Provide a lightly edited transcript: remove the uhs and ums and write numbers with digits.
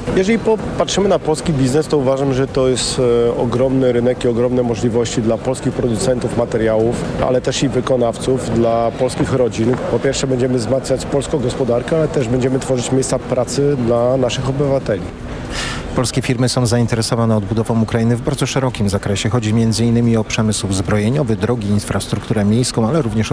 Jeżeli popatrzymy na polski biznes, to uważam, że to jest ogromny rynek i ogromne możliwości dla polskich producentów materiałów, ale też i wykonawców, dla polskich rodzin. Po pierwsze będziemy wzmacniać polską gospodarkę, ale też będziemy tworzyć miejsca pracy dla naszych obywateli. Polskie firmy są zainteresowane odbudową Ukrainy w bardzo szerokim zakresie. Chodzi m.in. o przemysł zbrojeniowy, drogi, infrastrukturę miejską, ale również